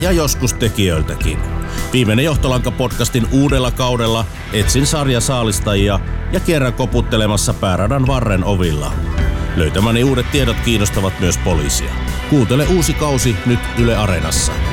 ja joskus tekijöiltäkin. Viimeinen Johtolanka-podcastin uudella kaudella etsin sarjasaalistajia ja kerran koputtelemassa pääradan varren ovilla. Löytämäni uudet tiedot kiinnostavat myös poliisia. Kuuntele uusi kausi nyt Yle Areenassa.